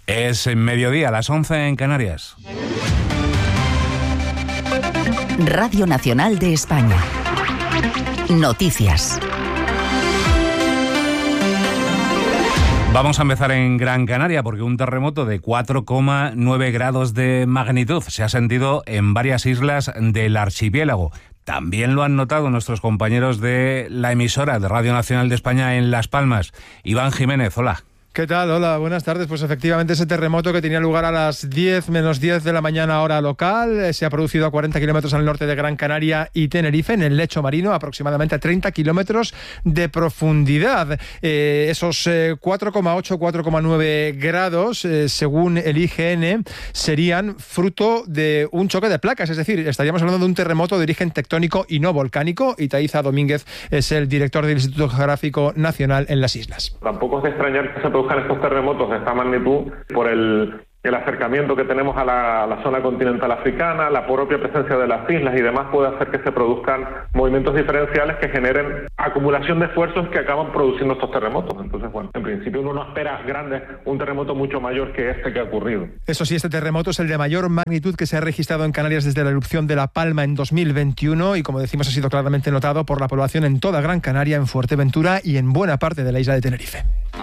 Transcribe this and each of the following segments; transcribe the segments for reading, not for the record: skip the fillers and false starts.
Es mediodía, las 11 en Canarias. Radio Nacional de España. Noticias. Vamos a empezar en Gran Canaria porque un terremoto de 4,9 grados de magnitud se ha sentido en varias islas del archipiélago. También lo han notado nuestros compañeros de la emisora de Radio Nacional de España en Las Palmas. Iván Jiménez, hola. ¿Qué tal? Hola, buenas tardes. Pues efectivamente ese terremoto que tenía lugar a las 10 menos 10 de la mañana hora local se ha producido a 40 kilómetros al norte de Gran Canaria y Tenerife, en el lecho marino, aproximadamente a 30 kilómetros de profundidad. Esos 4,8, 4,9 grados, según el IGN, serían fruto de un choque de placas. Es decir, estaríamos hablando de un terremoto de origen tectónico y no volcánico. Y Taiza Domínguez es el director del Instituto Geográfico Nacional en las islas. Tampoco es de extrañar que se produzcan estos terremotos de esta magnitud por el acercamiento que tenemos a la zona continental africana, la propia presencia de las islas y demás puede hacer que se produzcan movimientos diferenciales que generen acumulación de esfuerzos que acaban produciendo estos terremotos. Entonces, bueno, en principio uno no espera un terremoto mucho mayor que este que ha ocurrido. Eso sí, este terremoto es el de mayor magnitud que se ha registrado en Canarias desde la erupción de La Palma en 2021 y, como decimos, ha sido claramente notado por la población en toda Gran Canaria, en Fuerteventura y en buena parte de la isla de Tenerife.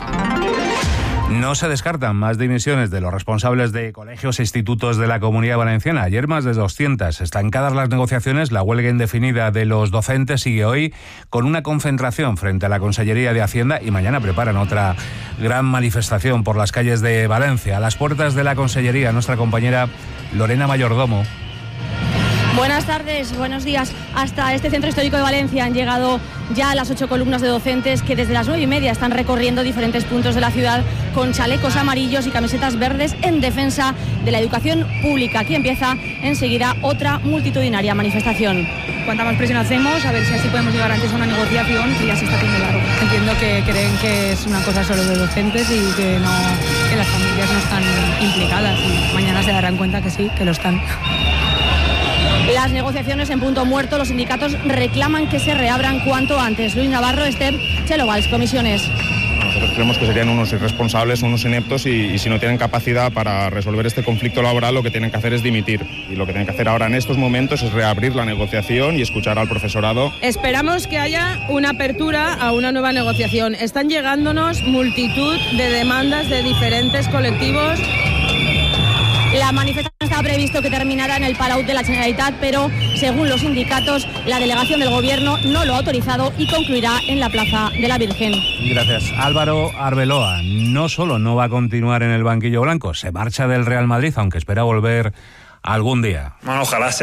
No se descartan más dimisiones de los responsables de colegios e institutos de la Comunidad Valenciana. Ayer más de 200. Estancadas las negociaciones, la huelga indefinida de los docentes sigue hoy con una concentración frente a la Consellería de Hacienda y mañana preparan otra gran manifestación por las calles de Valencia. A las puertas de la Consellería, nuestra compañera Lorena Mayordomo. Buenas tardes, buenos días. Hasta este centro histórico de Valencia han llegado ya las 8 columnas de docentes que desde las 9:30 están recorriendo diferentes puntos de la ciudad con chalecos amarillos y camisetas verdes en defensa de la educación pública. Aquí empieza enseguida otra multitudinaria manifestación. Cuanta más presión hacemos, a ver si así podemos llegar antes a una negociación que ya se está haciendo largo. Entiendo que creen que es una cosa solo de docentes y que las familias no están implicadas y mañana se darán cuenta que sí, que lo están. Las negociaciones en punto muerto, los sindicatos reclaman que se reabran cuanto antes. Luis Navarro, Esther, Chelo Valls, comisiones. Nosotros creemos que serían unos irresponsables, unos ineptos y si no tienen capacidad para resolver este conflicto laboral, lo que tienen que hacer es dimitir. Y lo que tienen que hacer ahora en estos momentos es reabrir la negociación y escuchar al profesorado. Esperamos que haya una apertura a una nueva negociación. Están llegándonos multitud de demandas de diferentes colectivos. La manifestación estaba previsto que terminara en el Palau de la Generalitat, pero según los sindicatos, la delegación del Gobierno no lo ha autorizado y concluirá en la Plaza de la Virgen. Gracias. Álvaro Arbeloa no solo no va a continuar en el banquillo blanco, se marcha del Real Madrid, aunque espera volver algún día. Bueno,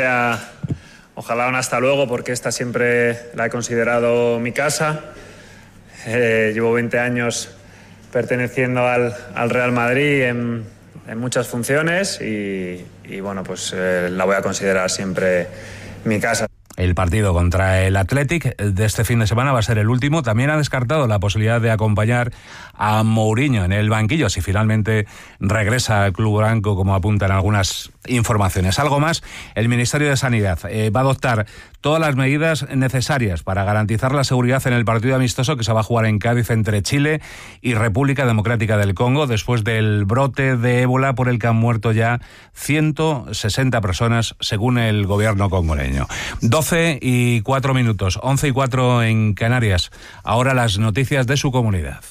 ojalá un hasta luego, porque esta siempre la he considerado mi casa. Llevo 20 años perteneciendo al Real Madrid en muchas funciones y bueno, pues la voy a considerar siempre mi casa. El partido contra el Athletic de este fin de semana va a ser el último. También ha descartado la posibilidad de acompañar a Mourinho en el banquillo si finalmente regresa al club blanco, como apuntan algunas informaciones. Algo más, el Ministerio de Sanidad va a adoptar todas las medidas necesarias para garantizar la seguridad en el partido amistoso que se va a jugar en Cádiz entre Chile y República Democrática del Congo después del brote de ébola por el que han muerto ya 160 personas según el gobierno congoleño. 12:04, 11:04 en Canarias. Ahora las noticias de su comunidad.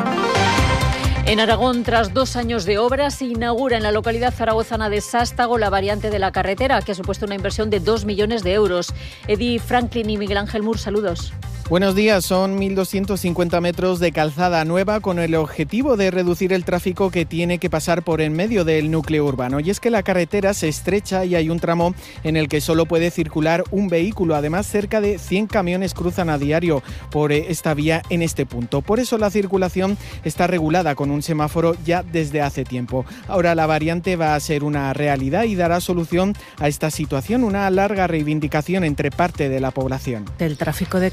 En Aragón, tras 2 años de obras, se inaugura en la localidad zaragozana de Sástago la variante de la carretera, que ha supuesto una inversión de 2 millones de euros. Eddie Franklin y Miguel Ángel Mur, saludos. Buenos días, son 1.250 metros de calzada nueva con el objetivo de reducir el tráfico que tiene que pasar por en medio del núcleo urbano. Y es que la carretera se estrecha y hay un tramo en el que solo puede circular un vehículo. Además, cerca de 100 camiones cruzan a diario por esta vía en este punto. Por eso la circulación está regulada con un semáforo ya desde hace tiempo. Ahora la variante va a ser una realidad y dará solución a esta situación, una larga reivindicación entre parte de la población. El tráfico de camiones es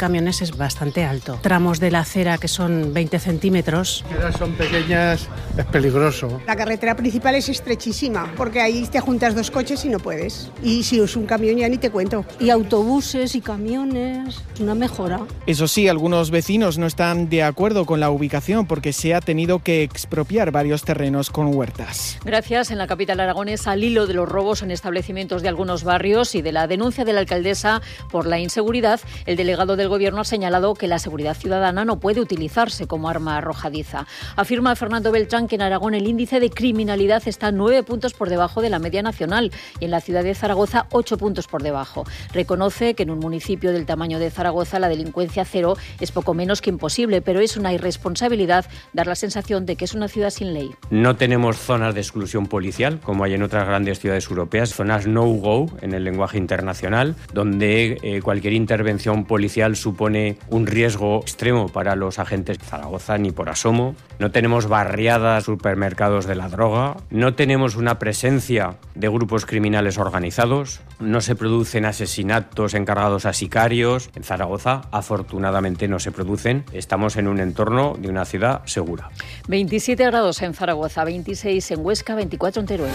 es bastante alto. Tramos de la acera que son 20 centímetros. Las son pequeñas, es peligroso. La carretera principal es estrechísima, porque ahí te juntas dos coches y no puedes. Y si es un camión ya ni te cuento. Y autobuses y camiones, una mejora. Eso sí, algunos vecinos no están de acuerdo con la ubicación porque se ha tenido que expropiar varios terrenos con huertas. Gracias. En la capital aragonesa, al hilo de los robos en establecimientos de algunos barrios y de la denuncia de la alcaldesa por la inseguridad, el delegado del Gobierno ha señalado que la seguridad ciudadana no puede utilizarse como arma arrojadiza. Afirma Fernando Beltrán que en Aragón el índice de criminalidad está 9 puntos por debajo de la media nacional y en la ciudad de Zaragoza 8 puntos por debajo. Reconoce que en un municipio del tamaño de Zaragoza la delincuencia cero es poco menos que imposible, pero es una irresponsabilidad dar la sensación de que es una ciudad sin ley. No tenemos zonas de exclusión policial, como hay en otras grandes ciudades europeas, zonas no-go en el lenguaje internacional, donde cualquier intervención policial supone un riesgo extremo para los agentes de Zaragoza, ni por asomo. No tenemos barriadas, supermercados de la droga, no tenemos una presencia de grupos criminales organizados, no se producen asesinatos encargados a sicarios. En Zaragoza, afortunadamente, no se producen. Estamos en un entorno de una ciudad segura. 27 grados en Zaragoza, 26 en Huesca, 24 en Teruel.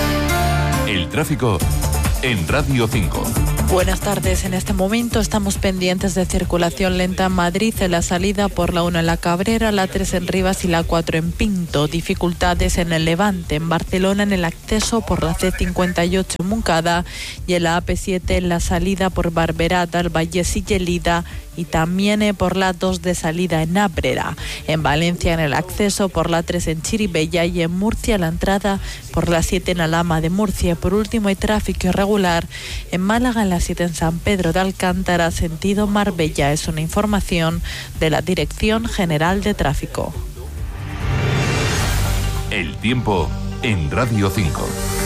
El tráfico en Radio 5. Buenas tardes. En este momento estamos pendientes de circulación lenta en Madrid, en la salida por la 1 en La Cabrera, la 3 en Rivas y la 4 en Pinto. Dificultades en el Levante, en Barcelona en el acceso por la C58 en Moncada y en la AP7 en la salida por Barberata, el Vallés y Gelida y también por la 2 de salida en Ábrera. En Valencia en el acceso por la 3 en Chiribella y en Murcia la entrada por la 7 en Alhama de Murcia. Por último hay tráfico irregular en Málaga en la 7 en San Pedro de Alcántara, sentido Marbella. Es una información de la Dirección General de Tráfico. El tiempo en Radio 5.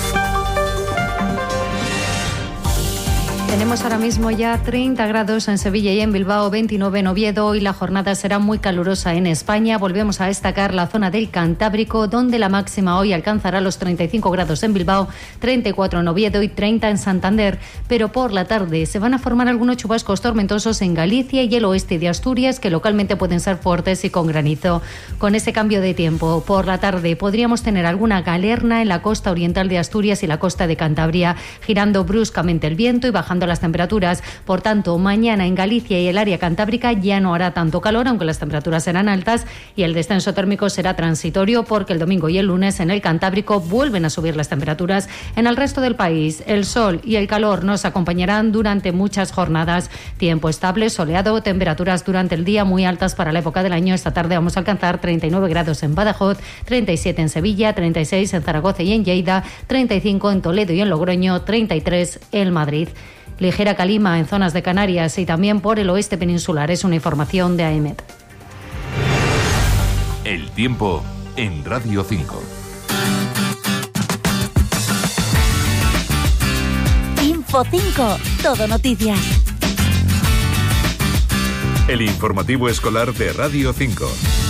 Tenemos ahora mismo ya 30 grados en Sevilla y en Bilbao, 29 en Oviedo. Y la jornada será muy calurosa en España. Volvemos a destacar la zona del Cantábrico, donde la máxima hoy alcanzará los 35 grados en Bilbao, 34 en Oviedo y 30 en Santander. Pero por la tarde se van a formar algunos chubascos tormentosos en Galicia y el oeste de Asturias, que localmente pueden ser fuertes y con granizo. Con ese cambio de tiempo, por la tarde podríamos tener alguna galerna en la costa oriental de Asturias y la costa de Cantabria, girando bruscamente el viento y bajando las temperaturas. Por tanto, mañana en Galicia y el área cantábrica ya no hará tanto calor, aunque las temperaturas serán altas, y el descenso térmico será transitorio, porque el domingo y el lunes en el Cantábrico vuelven a subir las temperaturas. En el resto del país, el sol y el calor nos acompañarán durante muchas jornadas. Tiempo estable, soleado, temperaturas durante el día muy altas para la época del año. Esta tarde vamos a alcanzar 39 grados en Badajoz, 37 en Sevilla, 36 en Zaragoza y en Lleida, 35 en Toledo y en Logroño, 33 en Madrid. Ligera calima en zonas de Canarias y también por el oeste peninsular. Es una información de AEMET. El tiempo en Radio 5. Info 5, todo noticias. El informativo escolar de Radio 5.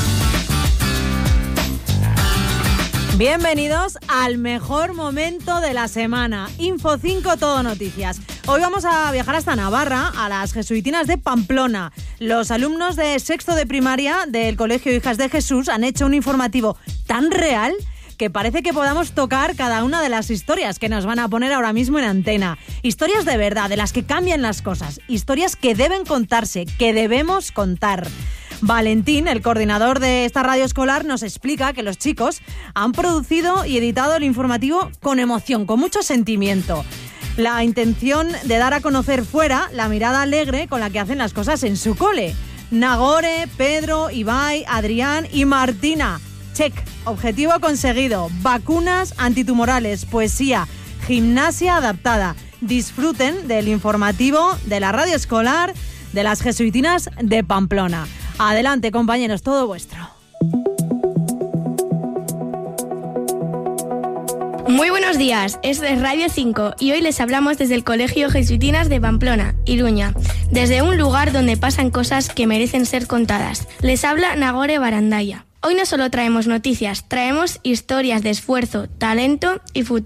Bienvenidos al mejor momento de la semana. Info 5, todo noticias. Hoy vamos a viajar hasta Navarra, a las jesuitinas de Pamplona. Los alumnos de sexto de primaria del Colegio Hijas de Jesús han hecho un informativo tan real que parece que podamos tocar cada una de las historias que nos van a poner ahora mismo en antena. Historias de verdad, de las que cambian las cosas. Historias que deben contarse, que debemos contar. Valentín, el coordinador de esta radio escolar, nos explica que los chicos han producido y editado el informativo con emoción, con mucho sentimiento. La intención de dar a conocer fuera la mirada alegre con la que hacen las cosas en su cole. Nagore, Pedro, Ibai, Adrián y Martina. Check, objetivo conseguido. Vacunas antitumorales, poesía, gimnasia adaptada. Disfruten del informativo de la radio escolar de las jesuitinas de Pamplona. Adelante, compañeros, todo vuestro. Muy buenos días, es Radio 5 y hoy les hablamos desde el Colegio Jesuitinas de Pamplona, Iruña, desde un lugar donde pasan cosas que merecen ser contadas. Les habla Nagore Barandaya. Hoy no solo traemos noticias, traemos historias de esfuerzo, talento y futuro.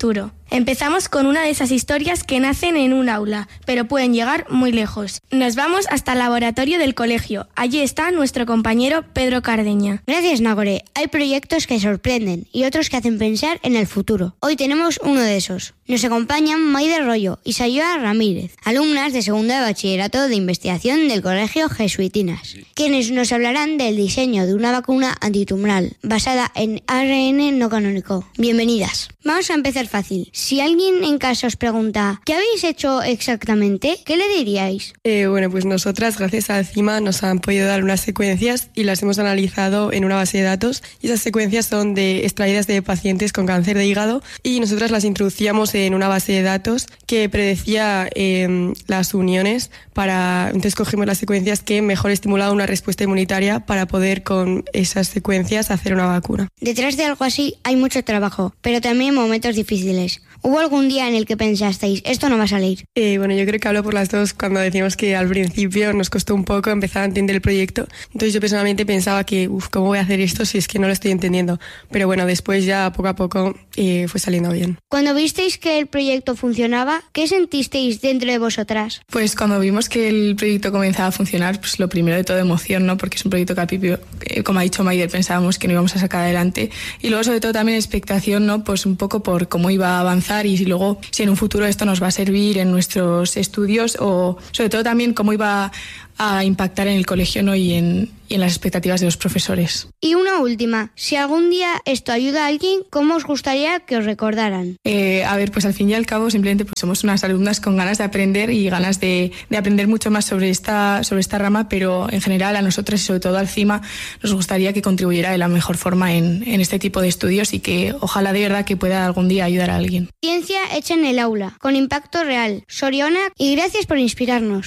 Empezamos con una de esas historias que nacen en un aula, pero pueden llegar muy lejos. Nos vamos hasta el laboratorio del colegio. Allí está nuestro compañero Pedro Cardeña. Gracias, Nagore. Hay proyectos que sorprenden y otros que hacen pensar en el futuro. Hoy tenemos uno de esos. Nos acompañan Maider Rollo y Sayoa Ramírez, alumnas de segundo de bachillerato de investigación del Colegio Jesuitinas, quienes nos hablarán del diseño de una vacuna antitumoral basada en ARN no canónico. Bienvenidas. Vamos a empezar fácil. Si alguien en casa os pregunta ¿qué habéis hecho exactamente?, ¿qué le diríais? Bueno, pues nosotras, gracias a CIMA, nos han podido dar unas secuencias y las hemos analizado en una base de datos. Y esas secuencias son extraídas de pacientes con cáncer de hígado y nosotras las introducíamos en una base de datos que predecía las uniones entonces cogimos las secuencias que mejor estimulaban una respuesta inmunitaria para poder con esas secuencias hacer una vacuna. Detrás de algo así hay mucho trabajo, pero también momentos difíciles. ¿Hubo algún día en el que pensasteis, esto no va a salir? Bueno, yo creo que hablo por las dos cuando decimos que al principio nos costó un poco empezar a entender el proyecto. Entonces yo personalmente pensaba que, ¿cómo voy a hacer esto si es que no lo estoy entendiendo? Pero bueno, después ya poco a poco fue saliendo bien. Cuando visteis que el proyecto funcionaba, ¿qué sentisteis dentro de vosotras? Pues cuando vimos que el proyecto comenzaba a funcionar, pues lo primero de todo emoción, ¿no? Porque es un proyecto que al principio, como ha dicho Maider, pensábamos que no íbamos a sacar adelante. Y luego sobre todo también expectación, ¿no? Pues un poco por cómo iba a avanzar y luego si en un futuro esto nos va a servir en nuestros estudios o sobre todo también cómo iba a impactar en el colegio, ¿no? y en las expectativas de los profesores. Y una última, si algún día esto ayuda a alguien, ¿cómo os gustaría que os recordaran? A ver, pues al fin y al cabo simplemente pues somos unas alumnas con ganas de aprender y ganas de aprender mucho más sobre esta rama, pero en general a nosotras y sobre todo al CIMA nos gustaría que contribuyera de la mejor forma en este tipo de estudios y que ojalá de verdad que pueda algún día ayudar a alguien. Ciencia hecha en el aula, con impacto real. Soriona, y gracias por inspirarnos.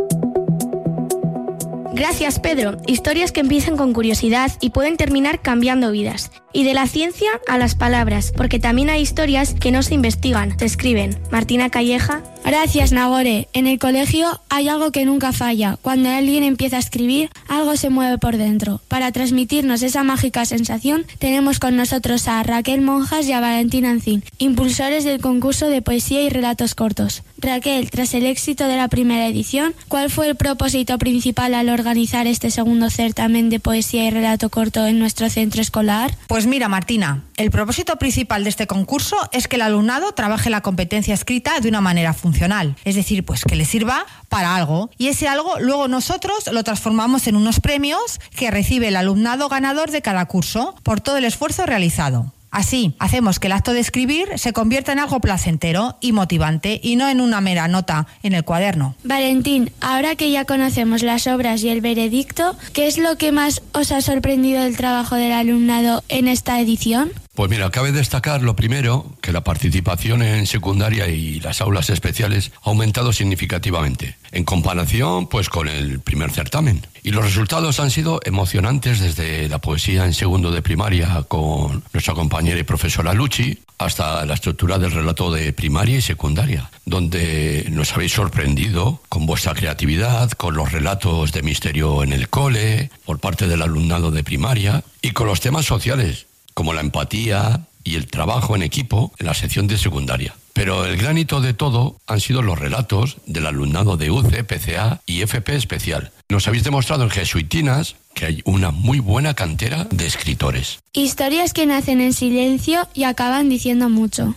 Gracias, Pedro. Historias que empiezan con curiosidad y pueden terminar cambiando vidas. Y de la ciencia a las palabras, porque también hay historias que no se investigan, se escriben. Martina Calleja. Gracias, Nagore. En el colegio hay algo que nunca falla. Cuando alguien empieza a escribir, algo se mueve por dentro. Para transmitirnos esa mágica sensación, tenemos con nosotros a Raquel Monjas y a Valentín Ancín, impulsores del concurso de poesía y relatos cortos. Raquel, tras el éxito de la primera edición, ¿cuál fue el propósito principal al organizar este segundo certamen de poesía y relato corto en nuestro centro escolar? Pues mira, Martina, el propósito principal de este concurso es que el alumnado trabaje la competencia escrita de una manera funcional, es decir, pues que le sirva para algo. Y ese algo luego nosotros lo transformamos en unos premios que recibe el alumnado ganador de cada curso por todo el esfuerzo realizado. Así, hacemos que el acto de escribir se convierta en algo placentero y motivante y no en una mera nota en el cuaderno. Valentín, ahora que ya conocemos las obras y el veredicto, ¿qué es lo que más os ha sorprendido del trabajo del alumnado en esta edición? Pues mira, cabe destacar lo primero, que la participación en secundaria y las aulas especiales ha aumentado significativamente, en comparación pues con el primer certamen. Y los resultados han sido emocionantes desde la poesía en segundo de primaria con nuestra compañera y profesora Luchi, hasta la estructura del relato de primaria y secundaria, donde nos habéis sorprendido con vuestra creatividad, con los relatos de misterio en el cole, por parte del alumnado de primaria, y con los temas sociales, como la empatía y el trabajo en equipo en la sección de secundaria. Pero el gran hito de todo han sido los relatos del alumnado de UCE, PCA y FP especial. Nos habéis demostrado en Jesuitinas que hay una muy buena cantera de escritores. Historias que nacen en silencio y acaban diciendo mucho.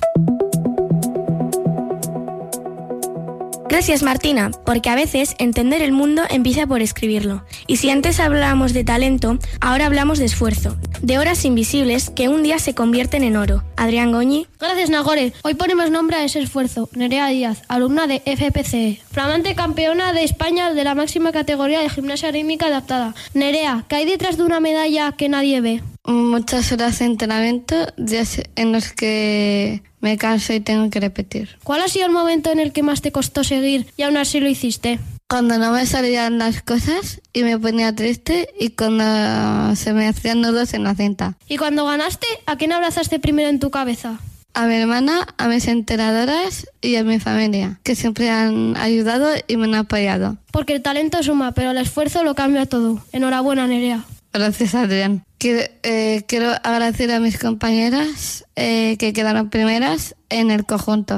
Gracias, Martina, porque a veces entender el mundo empieza por escribirlo. Y si antes hablábamos de talento, ahora hablamos de esfuerzo, de horas invisibles que un día se convierten en oro. Adrián Goñi. Gracias, Nagore. Hoy ponemos nombre a ese esfuerzo. Nerea Díaz, alumna de FPCE, flamante campeona de España de la máxima categoría de gimnasia rítmica adaptada. Nerea, ¿qué hay detrás de una medalla que nadie ve? Muchas horas de entrenamiento, días en los que me canso y tengo que repetir. ¿Cuál ha sido el momento en el que más te costó seguir y aún así lo hiciste? Cuando no me salían las cosas y me ponía triste y cuando se me hacían nudos en la cinta. ¿Y cuando ganaste, a quién abrazaste primero en tu cabeza? A mi hermana, a mis entrenadoras y a mi familia, que siempre han ayudado y me han apoyado. Porque el talento suma, pero el esfuerzo lo cambia todo. Enhorabuena, Nerea. Gracias, Adrián. Quiero agradecer a mis compañeras que quedaron primeras en el conjunto.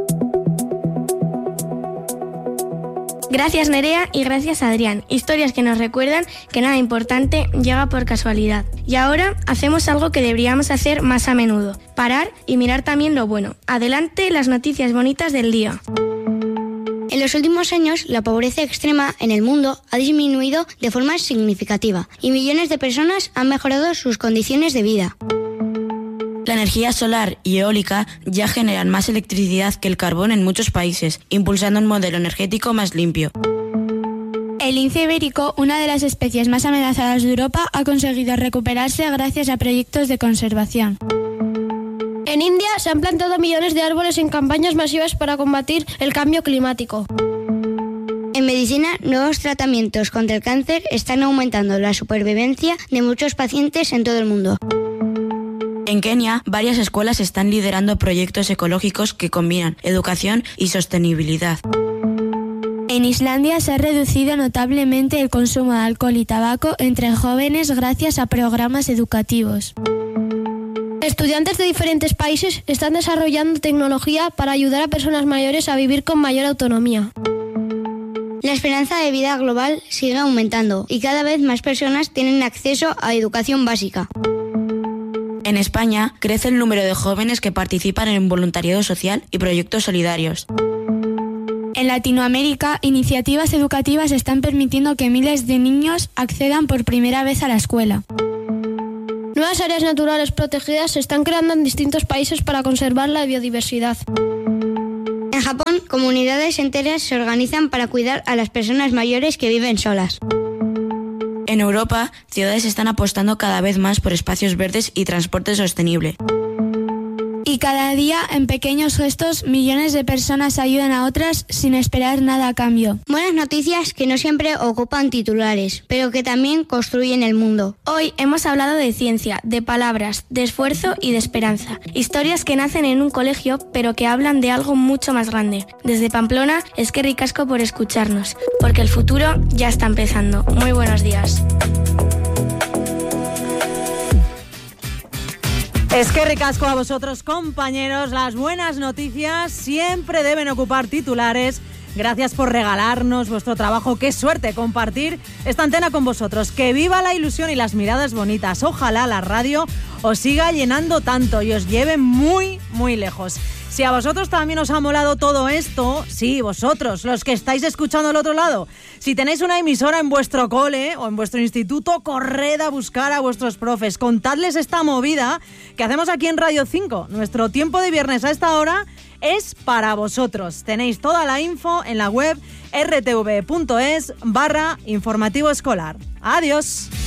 Gracias Nerea y gracias Adrián. Historias que nos recuerdan que nada importante llega por casualidad. Y ahora hacemos algo que deberíamos hacer más a menudo. Parar y mirar también lo bueno. Adelante las noticias bonitas del día. En los últimos años, la pobreza extrema en el mundo ha disminuido de forma significativa y millones de personas han mejorado sus condiciones de vida. La energía solar y eólica ya generan más electricidad que el carbón en muchos países, impulsando un modelo energético más limpio. El lince ibérico, una de las especies más amenazadas de Europa, ha conseguido recuperarse gracias a proyectos de conservación. En India se han plantado millones de árboles en campañas masivas para combatir el cambio climático. En medicina, nuevos tratamientos contra el cáncer están aumentando la supervivencia de muchos pacientes en todo el mundo. En Kenia, varias escuelas están liderando proyectos ecológicos que combinan educación y sostenibilidad. En Islandia se ha reducido notablemente el consumo de alcohol y tabaco entre jóvenes gracias a programas educativos. Estudiantes de diferentes países están desarrollando tecnología para ayudar a personas mayores a vivir con mayor autonomía. La esperanza de vida global sigue aumentando y cada vez más personas tienen acceso a educación básica. En España, crece el número de jóvenes que participan en voluntariado social y proyectos solidarios. En Latinoamérica, iniciativas educativas están permitiendo que miles de niños accedan por primera vez a la escuela. Nuevas áreas naturales protegidas se están creando en distintos países para conservar la biodiversidad. En Japón, comunidades enteras se organizan para cuidar a las personas mayores que viven solas. En Europa, ciudades están apostando cada vez más por espacios verdes y transporte sostenible. Y cada día, en pequeños gestos, millones de personas ayudan a otras sin esperar nada a cambio. Buenas noticias que no siempre ocupan titulares, pero que también construyen el mundo. Hoy hemos hablado de ciencia, de palabras, de esfuerzo y de esperanza. Historias que nacen en un colegio, pero que hablan de algo mucho más grande. Desde Pamplona, eskerrik asko por escucharnos, porque el futuro ya está empezando. Muy buenos días. Eskerrik asko a vosotros, compañeros. Las buenas noticias siempre deben ocupar titulares. Gracias por regalarnos vuestro trabajo. Qué suerte compartir esta antena con vosotros. Que viva la ilusión y las miradas bonitas. Ojalá la radio os siga llenando tanto y os lleve muy, muy lejos. Si a vosotros también os ha molado todo esto, sí, vosotros, los que estáis escuchando al otro lado, si tenéis una emisora en vuestro cole o en vuestro instituto, corred a buscar a vuestros profes, contadles esta movida que hacemos aquí en Radio 5. Nuestro tiempo de viernes a esta hora es para vosotros. Tenéis toda la info en la web rtv.es/informativo escolar. Adiós.